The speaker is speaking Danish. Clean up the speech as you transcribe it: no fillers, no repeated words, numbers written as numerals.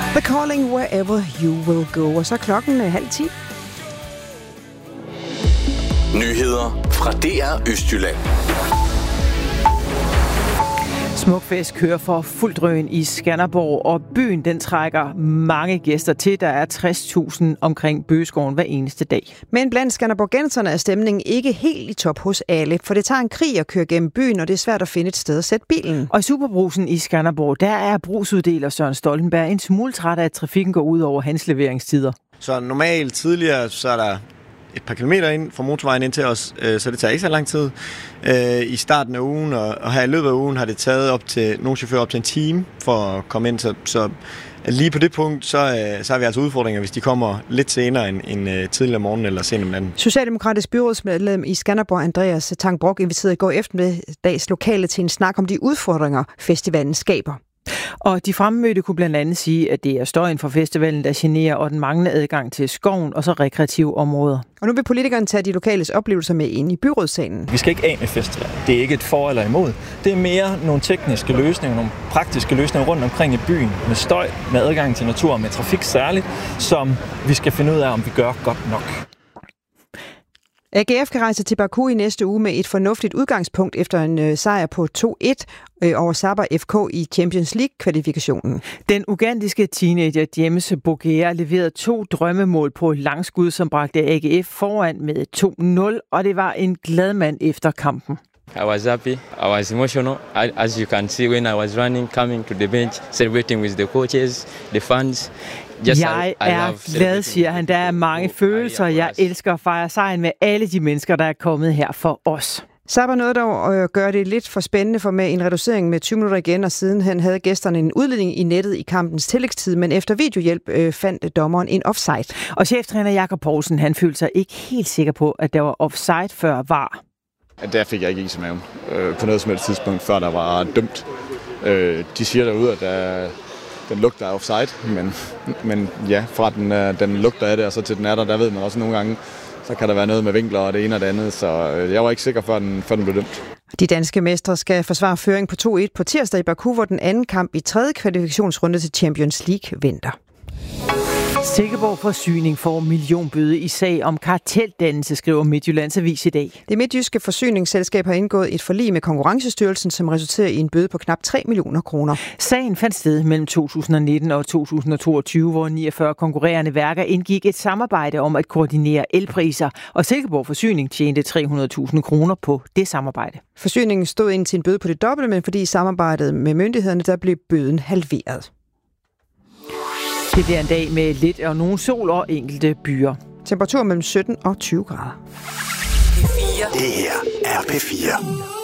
The Calling Wherever You Will Go. Og så klokken 9:30. Nyheder fra DR Østjylland. Smukfest kører for fuldt drøn i Skanderborg, og byen den trækker mange gæster til. Der er 60.000 omkring Bøgeskoven hver eneste dag. Men blandt skanderborgenserne er stemningen ikke helt i top hos alle, for det tager en krig at køre gennem byen, og det er svært at finde et sted at sætte bilen. Og i Superbrugsen i Skanderborg, der er brugsuddeler Søren Stoltenberg en smule træt af, at trafikken går ud over hans leveringstider. Så normalt tidligere, så er der et par kilometer ind fra motorvejen ind til os, så det tager ikke så lang tid. I starten af ugen og her i løbet af ugen har det taget nogle chauffører op til en time for at komme ind. Så lige på det punkt, så har vi altså udfordringer, hvis de kommer lidt senere end tidligere om morgenen eller sent om natten. Socialdemokratisk byrådsmedlem i Skanderborg, Andreas Tang-Brock, inviterede i går eftermiddags lokale til en snak om de udfordringer, festivalen skaber. Og de fremmødte kunne blandt andet sige, at det er støjen fra festivalen, der generer, og den manglende adgang til skoven og så rekreative områder. Og nu vil politikerne tage de lokales oplevelser med ind i byrådssalen. Vi skal ikke af med festival. Det er ikke et for eller imod. Det er mere nogle tekniske løsninger, nogle praktiske løsninger rundt omkring i byen, med støj, med adgang til natur og med trafik særligt, som vi skal finde ud af, om vi gør godt nok. AGF kan rejse til Baku i næste uge med et fornuftigt udgangspunkt efter en sejr på 2-1 over Sabah FK i Champions League-kvalifikationen. Den ugandiske teenager James Bogea leverede 2 drømmemål på langskud, som bragte AGF foran med 2-0, og det var en glad mand efter kampen. I was happy. I was emotional. As you can see, when I was running, coming to the bench, celebrating with the coaches, the fans. Jeg er glad, siger han. Der er mange følelser. Jeg elsker at fejre sejren med alle de mennesker, der er kommet her for os. Sabah nåede dog at gøre det lidt for spændende for med en reducering med 20 minutter igen, og siden han havde gæsterne en udledning i nettet i kampens tillægstid, men efter videohjælp fandt dommeren en offside. Og cheftræner Jakob Poulsen, han følte sig ikke helt sikker på, at der var offside før VAR. Der fik jeg ikke is i maven på noget som helst tidspunkt, før der var dømt. De siger derude, at den lugter af offside, men ja, fra den lugter af det, og så til den er der ved man også nogle gange, så kan der være noget med vinkler og det ene og det andet, så jeg var ikke sikker, før den blev dømt. De danske mestre skal forsvare føring på 2-1 på tirsdag i Baku, hvor den anden kamp i 3. kvalifikationsrunde til Champions League venter. Silkeborg Forsyning får millionbøde i sag om karteldannelse, skriver Midtjyllands Avis i dag. Det midtjyske forsyningsselskab har indgået et forlig med Konkurrencestyrelsen, som resulterer i en bøde på knap 3 millioner kroner. Sagen fandt sted mellem 2019 og 2022, hvor 49 konkurrerende værker indgik et samarbejde om at koordinere elpriser, og Silkeborg Forsyning tjente 300.000 kroner på det samarbejde. Forsyningen stod ind til en bøde på det dobbelte, men fordi samarbejdet med myndighederne, der blev bøden halveret. Det bliver en dag med lidt og nogen sol og enkelte byer. Temperatur mellem 17 og 20 grader. Det her er P4.